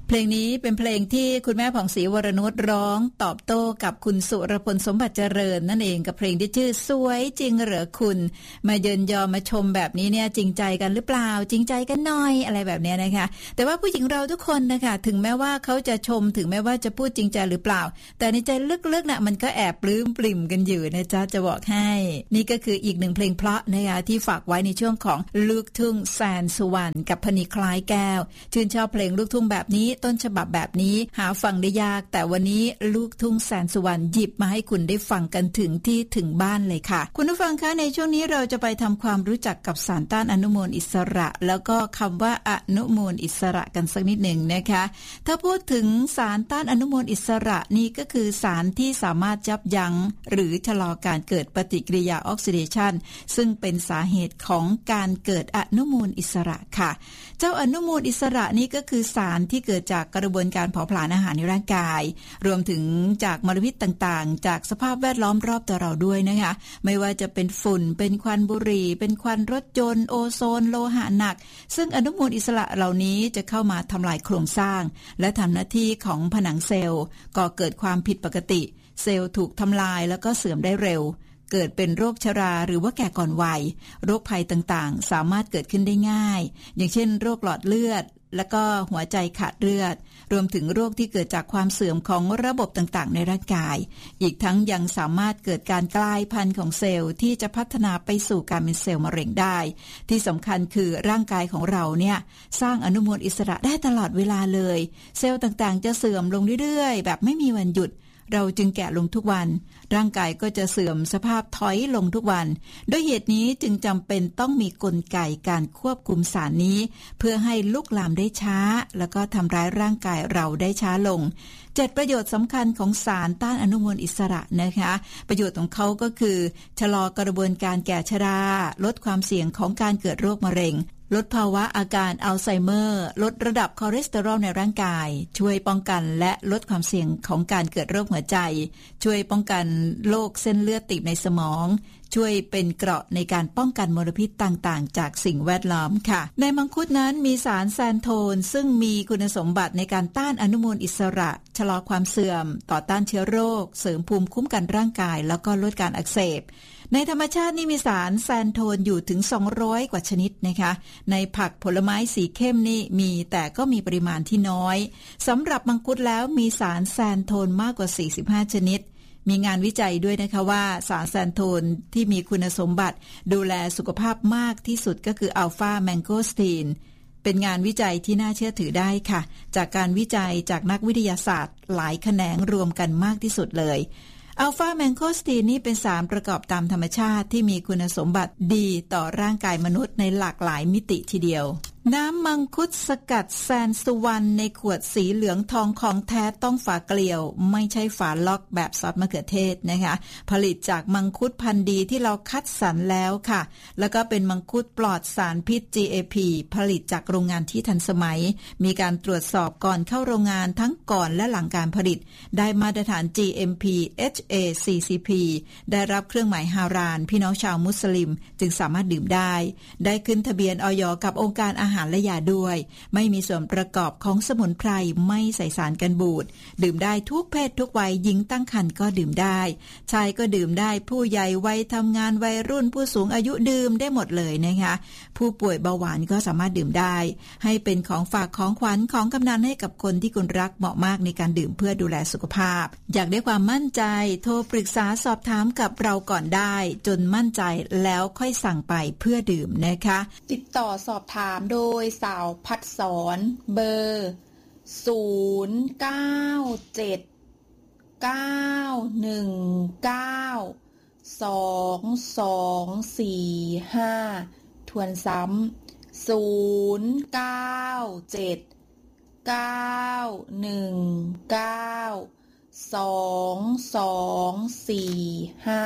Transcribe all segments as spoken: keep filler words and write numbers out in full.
เพลงนี้เป็นเพลงที่คุณแม่ผ่องศรีวรนุชร้องตอบโต้กับคุณสุรพลสมบัติเจริญนั่นเองกับเพลงที่ชื่อสวยจริงเหรอคุณมาเยินยอมาชมแบบนี้เนี่ยจริงใจกันหรือเปล่าจริงใจกันหน่อยอะไรแบบนี้นะคะแต่ว่าผู้หญิงเราทุกคนนะคะถึงแม้ว่าเขาจะชมถึงแม้ว่าจะพูดจริงใจหรือเปล่าแต่ในใจลึกๆน่ะมันก็แอบปลื้มปริ่มกันอยู่นะจ๊ะจะบอกให้นี่ก็คืออีกหนึ่งเพลงเพราะนะคะที่ฝากไว้ในช่วงของลูกทุ่งแสนสุวรรณกับพนิคล้ายแก้วชื่นชอบเพลงลูกทุ่งแบบนี้ต้นฉบับแบบนี้หาฟังได้ยากแต่วันนี้ลูกทุ่งแสนสุวรรณหยิบมาให้คุณได้ฟังกันถึงที่ถึงบ้านเลยค่ะคุณผู้ฟังคะในช่วงนี้เราจะไปทำความรู้จักกับสารต้านอนุมูลอิสระแล้วก็คำว่าอนุมูลอิสระกันสักนิดหนึ่งนะคะถ้าพูดถึงสารต้านอนุมูลอิสระนี่ก็คือสารที่สามารถยับยั้งหรือชะลอการเกิดปฏิกิริยาออกซิเดชันซึ่งเป็นสาเหตุของการเกิดอนุมูลอิสระค่ะเจ้าอนุมูลอิสระนี่ก็คือสารที่เกิดจากกระบวนการเผาผลาญอาหารในร่างกายรวมถึงจากมลพิษต่างๆจากสภาพแวดล้อมรอบตัวเราด้วยนะคะไม่ว่าจะเป็นฝุ่นเป็นควันบุหรี่เป็นควันรถยนต์โอโซนโลหะหนักซึ่งอนุมูลอิสระเหล่านี้จะเข้ามาทำลายโครงสร้างและทำหน้าที่ของผนังเซลล์ก่อเกิดความผิดปกติเซลล์ถูกทำลายแล้วก็เสื่อมได้เร็วเกิดเป็นโรคชราหรือว่าแก่ก่อนวัยโรคภัยต่างๆสามารถเกิดขึ้นได้ง่ายอย่างเช่นโรคหลอดเลือดและก็หัวใจขาดเลือดรวมถึงโรคที่เกิดจากความเสื่อมของระบบต่างๆในร่างกายอีกทั้งยังสามารถเกิดการกลายพันธุ์ของเซลล์ที่จะพัฒนาไปสู่การเป็นเซลล์มะเร็งได้ที่สำคัญคือร่างกายของเราเนี่ยสร้างอนุมูลอิสระได้ตลอดเวลาเลยเซลล์ต่างๆจะเสื่อมลงเรื่อยๆแบบไม่มีวันหยุดเราจึงแก่ลงทุกวันร่างกายก็จะเสื่อมสภาพถอยลงทุกวันด้วยเหตุนี้จึงจำเป็นต้องมีกลไกการควบคุมสารนี้เพื่อให้ลุกลามได้ช้าแล้วก็ทำร้ายร่างกายเราได้ช้าลงเจ็ดประโยชน์สำคัญของสารต้านอนุมูลอิสระนะคะประโยชน์ของเขาก็คือชะลอกระบวนการแก่ชราลดความเสี่ยงของการเกิดโรคมะเร็งลดภาวะอาการอัลไซเมอร์ลดระดับคอเลสเตอรอลในร่างกายช่วยป้องกันและลดความเสี่ยงของการเกิดโรคหัวใจช่วยป้องกันโรคเส้นเลือดตีบในสมองช่วยเป็นเกราะในการป้องกันมลพิษต่างๆจากสิ่งแวดล้อมค่ะในมังคุดนั้นมีสารแซนโทนซึ่งมีคุณสมบัติในการต้านอนุมูลอิสระชะลอความเสื่อมต่อต้านเชื้อโรคเสริมภูมิคุ้มกันร่างกายแล้วก็ลดการอักเสบในธรรมชาตินี่มีสารแซนโทนอยู่ถึงสองร้อยกว่าชนิดนะคะในผักผลไม้สีเข้มนี่มีแต่ก็มีปริมาณที่น้อยสำหรับมังคุดแล้วมีสารแซนโทนมากกว่าสี่สิบห้าชนิดมีงานวิจัยด้วยนะคะว่าสารแซนโทนที่มีคุณสมบัติดูแลสุขภาพมากที่สุดก็คืออัลฟาแมงโกสตีนเป็นงานวิจัยที่น่าเชื่อถือได้ค่ะจากการวิจัยจากนักวิทยาศาสตร์หลายแขนงรวมกันมากที่สุดเลยอัลฟาแมงโกสตีนนี่เป็นสารประกอบตามธรรมชาติที่มีคุณสมบัติดีต่อร่างกายมนุษย์ในหลากหลายมิติทีเดียวน้ำมังคุดสกัดแซนสุวรรณในขวดสีเหลืองทองของแท้ต้องฝาเกลียวไม่ใช่ฝาล็อกแบบซอสมะเขือเทศนะคะผลิตจากมังคุดพันธุ์ดีที่เราคัดสรรแล้วค่ะแล้วก็เป็นมังคุดปลอดสารพิษ จี เอ พี ผลิตจากโรงงานที่ทันสมัยมีการตรวจสอบก่อนเข้าโรงงานทั้งก่อนและหลังการผลิตได้มาตรฐาน จี เอ็ม พี เอช เอ ซี ซี พี ได้รับเครื่องหมายฮารานพี่น้องชาวมุสลิมจึงสามารถดื่มได้ได้ขึ้นทะเบียนอย.กับองค์การอาหารและยาด้วยไม่มีส่วนประกอบของสมุนไพรไม่ใส่สารกันบูดดื่มได้ทุกเพศทุกวัยหญิงตั้งครรภ์ก็ดื่มได้ชายก็ดื่มได้ผู้ใหญ่วัยทำงานวัยรุ่นผู้สูงอายุดื่มได้หมดเลยนะคะผู้ป่วยเบาหวานก็สามารถดื่มได้ให้เป็นของฝากของขวัญของกำนันให้กับคนที่คุณรักเหมาะมากในการดื่มเพื่อดูแลสุขภาพอยากได้ความมั่นใจโทรปรึกษาสอบถามกับเราก่อนได้จนมั่นใจแล้วค่อยสั่งไปเพื่อดื่มนะคะติดต่อสอบถามโดยสาวพัดสอนเบอร์ศูนย์ เก้า เจ็ด เก้า หนึ่ง เก้า สอง สอง สี่ ห้าทวนซ้ำศูนย์ เก้า เจ็ด เก้า หนึ่ง เก้า สอง สอง สี่ ห้า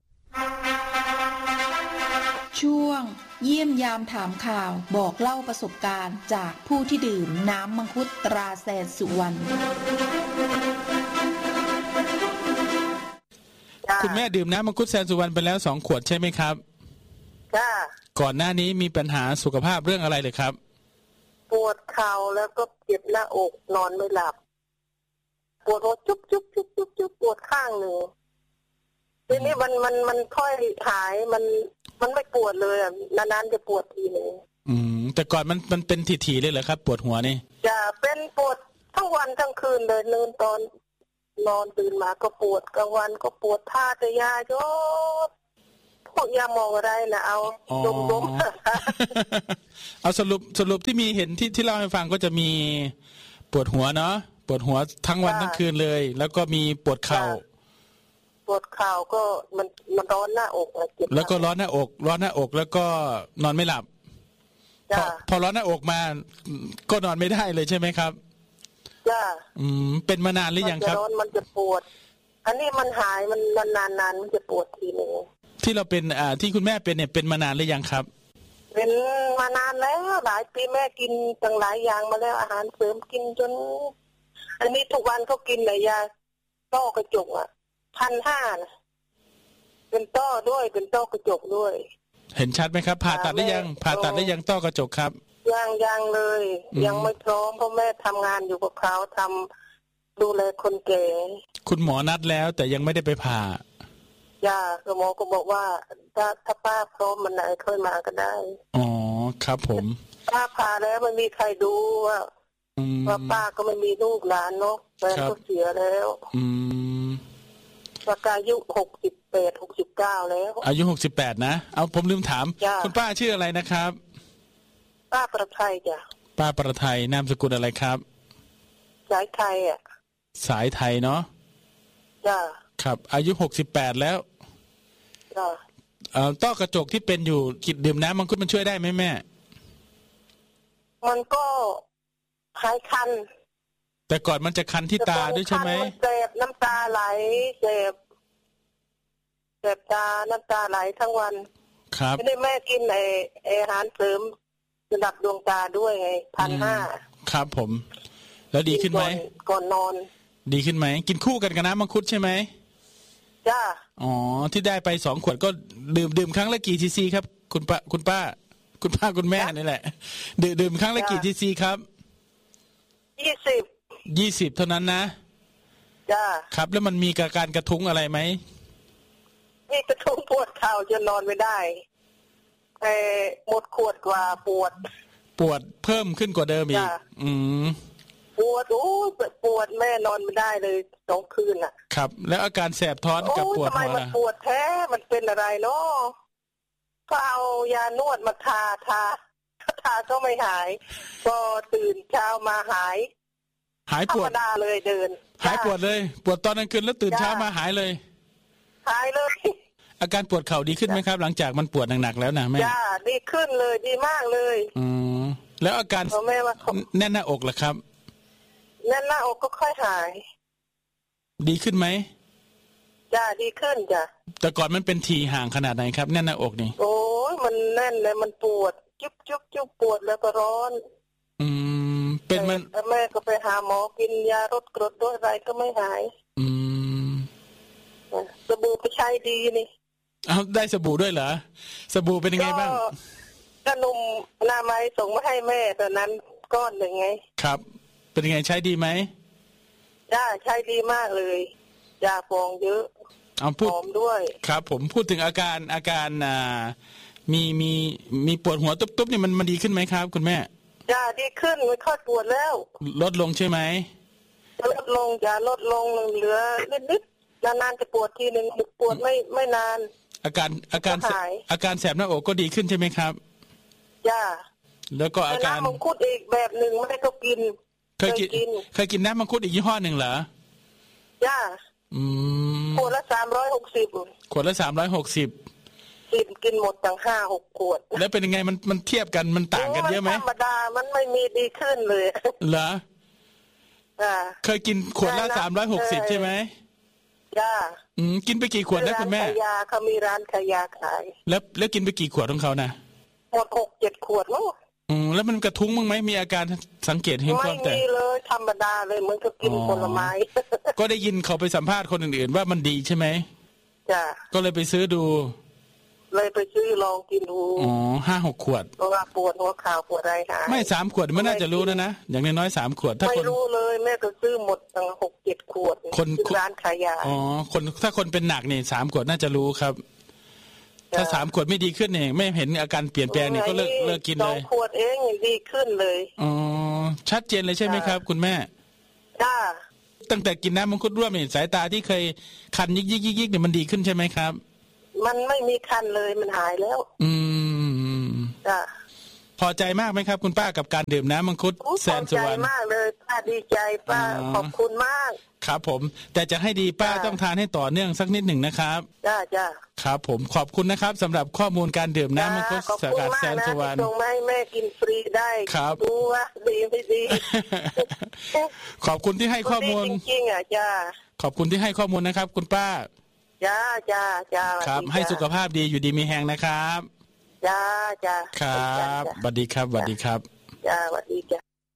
ช่วงเยี่ยมยามถามข่าวบอกเล่าประสบการณ์จากผู้ที่ดื่มน้ำมังคุดตราแซนสุวรรณคุณแม่ดื่มน้ำมังคุดแซนสุวรรณไปแล้วสองขวดใช่ไหมครับจ้าก่อนหน้านี้มีปัญหาสุขภาพเรื่องอะไรเลยครับปวดเข่าแล้วก็เจ็บหน้าอกนอนไม่หลับปวดหัวจุ๊บจุ๊บจุ๊บจุ๊บจุ๊บปวดข้างหนึ่งทีนี้มันมันมันค่อยหายมันมันไม่ปวดเลยอ่ะนานๆจะปวดทีนึงอืมแต่ก่อนมันมันเป็นถี่ๆเลยเหรอครับปวดหัวนี่จะเป็นปวดทั้งวันทั้งคืนเลยนอนตอนนอนตื่นมาก็ปวดกลางวันก็ปวดท่าแต่ยาโยพวกยามองอะไรนะเอาดมๆเอาสรุปสรุปที่มีเห็นที่ที่เล่าให้ฟังก็จะมีปวดหัวเนาะปวดหัวทั้งวันทั้งคืนเลยแล้วก็มีปวดเข่าปวดเข่าก็มันมันร้อนหน้าอกแล้วก็ร้อนหน้าอกร้อนหน้าอกแล้วก็นอนไม่หลับพอพอร้อนหน้าอกมาก็นอนไม่ได้เลยใช่ไหมครับจ้าอืมเป็นมานานหรือยังครับมันจะร้อนมันจะปวดอันนี้มันหายมันนานนานมันจะปวดทีนึงที่เราเป็นอ่าที่คุณแม่เป็นเนี่ยเป็นมานานหรือยังครับเป็นมานานแล้วหลายปีแม่กินตั้งหลายอย่างมาแล้วอาหารเสริมกินจนอันนี้ทุกวันเขากินแต่ยาต้อกระจกอ่ะพันห้านะเป็นต้อด้วยเป็นต้อกระจกด้วยเห็นชัดไหมครับผ่าตัดได้ยังผ่าตัดได้ยังต้อกระจกครับยังยังเลยยังไม่พร้อมเพราะแม่ทำงานอยู่กับเขาทำดูแลคนแก่คุณหมอนัดแล้วแต่ยังไม่ได้ไปผ่าย่าหมอก็บอกว่าถ้าถ้าป้าพร้อมมันไหนค่อยมาก็ได้อ๋อครับผมป้าผ่าแล้วไม่มีใครดูว่าว่าป้าก็ไม่มีลูกหลานเนาะแฟนก็เสียแล้วอืมว่าอายุหกสิบแปดหกสิบเก้าแล้วอายุหกสิบแปดนะเอาผมลืมถามคุณป้าชื่ออะไรนะครับป้าประภัยจ้ะป้าประภัยนามสกุลอะไรครับสายไทยอ่ะสายไทยเนาะจ้ะครับอายุหกสิบแปดแล้วจ้ะเอ่อต้อกระจกที่เป็นอยู่กินดื่มน้ำมังคุดมันช่วยได้ไหมแม่มันก็หายคันแต่ก่อนมันจะคันที่ตาด้วยใช่ไหมเจ็บน้ำตาไหลเจ็บเจ็บตาน้ำตาไหลทั้งวันครับไม่ได้แม่กินไอ้อาหารเสริมระดับดวงตาด้วยไงพันห้าครับผมแล้วดีขึ้นไหมก่อนนอนดีขึ้นไหมกินคู่กันกับน้ำมังคุดใช่ไหมจ้าอ๋อที่ได้ไปสองขวดก็ดื่มดื่มครั้งละกี่ซีซีครับคุณป้าคุณป้าคุณป้าคุณแม่นี่แหละดื่มดื่มครั้งละกี่ซีซีครับยี่สิบยี่สิบเท่านั้นนะจ้าครับแล้วมันมีการกระทุ้งอะไรไหมมีกระทุ้งปวดเข่าจนนอนไม่ได้แต่หมดขวดกว่าปวดปวดเพิ่มขึ้นกว่าเดิมอีกอืมปวดโอ้ปวดแม่นอนไม่ได้เลยสองคืนอ่ะครับแล้วอาการแสบท้อนกับปวดหัวล่ะทำไมมันปวดแท้มันเป็นอะไรเนาะก็เอายานวดมาทาทาทาก็ไม่หายพอตื่นเช้ามาหายหายปวดธรรมดาเลยเดินหายปวดเลยปวดตอนกลางคืนแล้วตื่นเช้ามาหายเลยหายเลยอาการปวดเข่าดีขึ้นไหมครับหลังจากมันปวดหนักๆแล้วนะแม่จ้าดีขึ้นเลยดีมากเลยอืมแล้วอาการแน่นหน้าอกล่ะครับแน่นหน้าอกก็ค่อยหายดีขึ้นไหมจ้าดีขึ้นจ้ะแต่ก่อนมันเป็นทีห่างขนาดไหนครับแน่นหน้าอกนี่โอ้ยมันแน่นเลยมันปวดจุ๊บจุ๊บจุ๊บปวดแล้วก็ร้อนอืมเป็นมันแม่ก็ไปหาหมอกินยาลดกรดด้วยอะไรก็ไม่หายอืมสบู่ไปใช้ดีนี่เอาได้สบู่ด้วยเหรอสบู่เป็นยังไงบ้างก็นุ่มนาไม้ส่งมาให้แม่ตอนนั้นก้อนหนึ่งไงครับเป็นยังไงใช้ดีไหมจ้าใช้ดีมากเลยยาฟองเยอะเอาพูดหอมด้วยครับผมพูดถึงอาการอาการอ่ามีมีมีปวดหัวตุ๊บๆนี่มันมันดีขึ้นไหมครับคุณแม่จ้าดีขึ้นไม่ค่อยปวดแล้วลดลงใช่ไหมลดลงจ้าลดลงเหลือนิดๆนานๆจะปวดทีนึงปวดไม่ไม่นานอาการอาการอาการแสบหน้าอกก็ดีขึ้นใช่ไหมครับจ้าแล้วก็อาการน้ำมังคุดอีกแบบหนึ่งไม่ก็กินเคยกินเคยกินน้ำมังคุดอีกยี่ห้อหนึ่งเหรอจ้าอืมขวดละสามร้อยหกสิบขวดละสามร้อยหกสิบกินกินหมดตั้งห้าหกขวดแล้วเป็นยังไงมันมันเทียบกันมันต่างกันเยอะไหมธรรมดามันไม่มีดีขึ้นเลยเหรออ่าเคยกินขวดละสามร้อยหกสิบใช่ไหมจ้าอืมกินไปกี่ขวดนะคุณแม่ขายยาเขามีร้านขายยาขายแล้วแล้วกินไปกี่ขวดของเขานะหมดหกเจ็ดขวดมั้งอืมแล้วมันกระทุ้งมั้งไหมมีอาการสังเกตเห็นความแตกไม่มีเลยธรรมดาเลยเหมือนกับกินผลไม้ก็ได้ยินเขาไปสัมภาษณ์คนอื่นๆว่ามันดีใช่ไหมจ้ะก็เลยไปซื้อดูเลยไปซื้อลองกินดูอ๋อห้าหกขวดเพราะว่าปวดหัวเข่าปวดอะไรหายไม่สามขวดไม่น่าจะรู้แล้วนะอย่างน้อยๆสามขวดถ้าคนไม่รู้เลยแม่ก็ซื้อหมดตั้งหกเจ็ดขวดคนร้านขายยาอ๋อคนถ้าคนเป็นหนักนี่สามขวดน่าจะรู้ครับถ้าสามขวดไม่ดีขึ้นเองไม่เห็นอาการเปลี่ยนแปลงนี่ก็เลิกเลิกกินเลยสองขวดเองดีขึ้นเลยอ๋อชัดเจนเลยใช่ไหมครับคุณแม่จ้าตั้งแต่กินน้ำมังคุดร่วมนี่สายตาที่เคยคันยิกยิกยิกยิกเนี่ยมันดีขึ้นใช่ไหมครับมันไม่มีคันเลยมันหายแล้วอืมจ้าพอใจมากไหมครับคุณป้ากับการดื่มน้ำมังคุดแสนสุวรรณพอใจมากเลยป้าดีใจป้าขอบคุณมากครับผมแต่จะให้ดีป้าต้องทานให้ต่อเนื่องสักนิดหนึ่งนะครับจ้าจ้าครับผมขอบคุณนะครับสำหรับข้อมูลการดื่มน้ำมังคุดสกัดแสนสุวรรณส่งมาให้แม่กินฟรีได้ดูว่าดีไม่ดีขอบคุณที่ให้ข้อมูลจริงๆอ่ะจ้าขอบคุณที่ให้ข้อมูลนะครับคุณป้าจ้าจ้าจ้าครับให้สุขภาพดีอยู่ดีมีแรงนะครับจ้าจ้าครับสวัสดีครับสวัสดีครับจ้าสวัสดีจ้า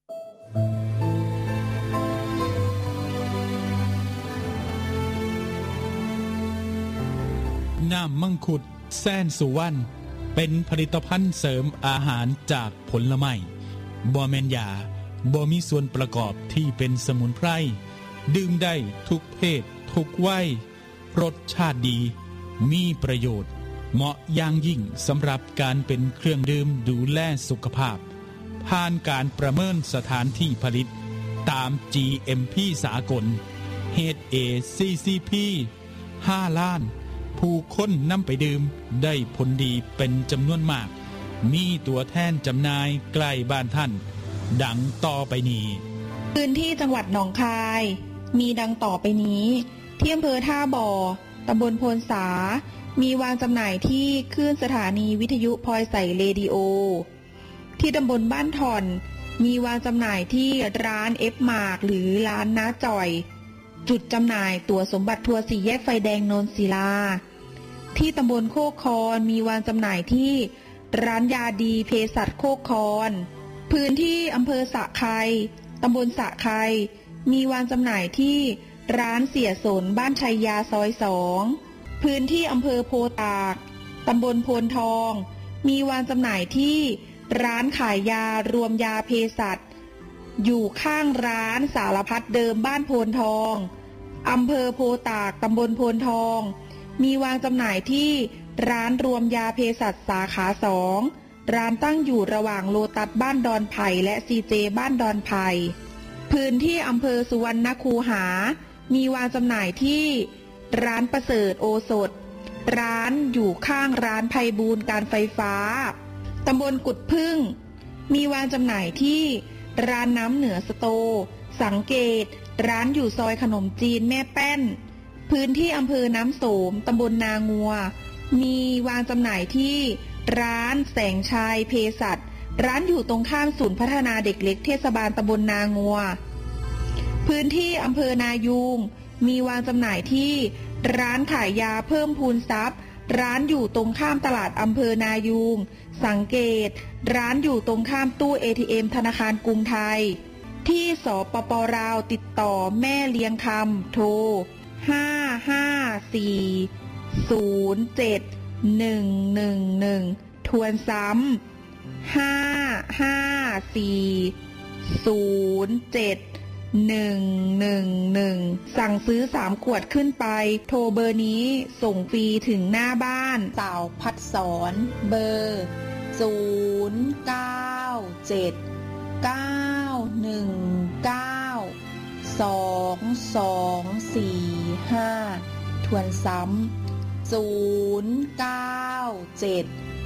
น้ำมังคุดแสนสุวรรณเป็นผลิตภัณฑ์เสริมอาหารจากผลไม้บ่แม่นยาบ่มีส่วนประกอบที่เป็นสมุนไพรดื่มได้ทุกเพศทุกวัยรสชาติดีมีประโยชน์เหมาะอย่างยิ่งสำหรับการเป็นเครื่องดื่มดูแลสุขภาพผ่านการประเมินสถานที่ผลิตตาม จี เอ็ม พี สากล เอช เอ ซี ซี พี ห้าล้านผู้คนนำไปดื่มได้ผลดีเป็นจำนวนมากมีตัวแทนจำหน่ายใกล้บ้านท่านดังต่อไปนี้พื้นที่จังหวัดหนองคายมีดังต่อไปนี้ที่อำเภอท่าบ่อตำบลโพนสามีวางจำหน่ายที่คลื่นสถานีวิทยุพลอยใสเรดิโอที่ตำบลบ้านถ่อนมีวางจำหน่ายที่ร้านเอฟมาร์กหรือร้านน้าจ่อยจุดจำหน่ายตั๋วสมบัติทัวร์สี่แยกไฟแดงโนนศิลาที่ตำบลโคกคอนมีวางจำหน่ายที่ร้านยาดีเภสัชโคกคอนพื้นที่อำเภอสะไคร้ตำบลสะไคร้มีวางจำหน่ายที่ร้านเสียสนบ้านชัยยาซอยสองพื้นที่อำเภอโพตากตำบลโพนทองมีวางจำหน่ายที่ร้านขายยารวมยาเภสัชอยู่ข้างร้านสารพัดเดิมบ้านโพนทองอำเภอโพตากตำบลโพนทองมีวางจำหน่ายที่ร้านรวมยาเภสัชสาขาสองร้านตั้งอยู่ระหว่างโลตัสบ้านดอนไผ่และซีเจบ้านดอนไผ่พื้นที่อำเภอสุวรรณคูหามีวางจำหน่ายที่ร้านประเสริฐโอสถร้านอยู่ข้างร้านไพบูลย์การไฟฟ้าตำบลกุดพึ่งมีวางจำหน่ายที่ร้านน้ำเหนือสโตสังเกตร้านอยู่ซอยขนมจีนแม่แป้นพื้นที่อำเภอน้ำโสมตำบลนางัวมีวางจำหน่ายที่ร้านแสงชัยเภสัชร้านอยู่ตรงข้ามศูนย์พัฒนาเด็กเล็กเทศบาลตำบลนางัวพื้นที่อำเภอนายูงมีวางจำหน่ายที่ร้านขายยาเพิ่มพูนทรัพย์ร้านอยู่ตรงข้ามตลาดอำเภอนายูงสังเกตร้านอยู่ตรงข้ามตู้ เอ ที เอ็ม ธนาคารกรุงไทยที่สปป.ลาวติดต่อแม่เลี้ยงคำโทรห้า ห้า สี่ ศูนย์ เจ็ด หนึ่ง หนึ่ง หนึ่งทวนซ้ำห้า ห้า สี่ ศูนย์ เจ็ด หนึ่ง หนึ่ง หนึ่งสั่งซื้อสามขวดขึ้นไปโทรเบอร์นี้ส่งฟรีถึงหน้าบ้านสาวพัดสอนเบอร์ศูนย์ เก้า เจ็ด เก้า หนึ่ง เก้า สอง สอง สี่ ห้าทวนซ้ำศูนย์ เก้า เจ็ด